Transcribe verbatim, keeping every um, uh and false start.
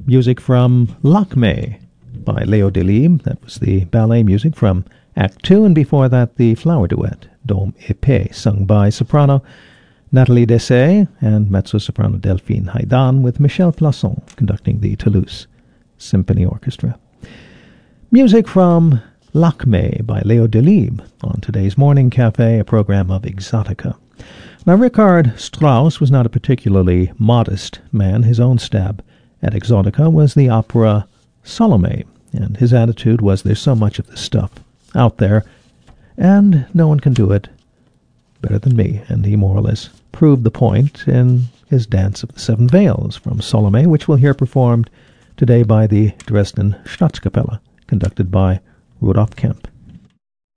music from Lakmé by Leo Delibes. That was the ballet music from Act Two, and before that the flower duet, Dôme épais, sung by soprano Nathalie Dessay and mezzo-soprano Delphine Haydn, with Michel Plasson conducting the Toulouse Symphony Orchestra. Music from Lakmé by Leo Delibes on today's Morning Cafe, a program of Exotica. Now, Richard Strauss was not a particularly modest man. His own stab at Exotica was the opera Salome, and his attitude was, there's so much of this stuff out there, and no one can do it better than me. And he more or less proved the point in his Dance of the Seven Veils from Salome, which we'll hear performed today by the Dresden Staatskapelle, conducted by Rudolf Kemp.